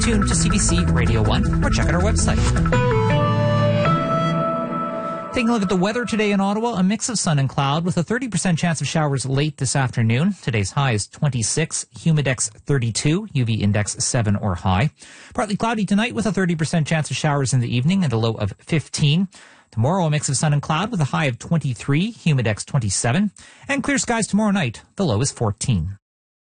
Tune to CBC Radio 1 or check out our website. Taking a look at the weather today in Ottawa, a mix of sun and cloud with a 30% chance of showers late this afternoon. Today's high is 26, humidex 32, UV index 7 or high. Partly cloudy tonight with a 30% chance of showers in the evening and a low of 15. Tomorrow, a mix of sun and cloud with a high of 23, humidex 27. And clear skies tomorrow night, the low is 14.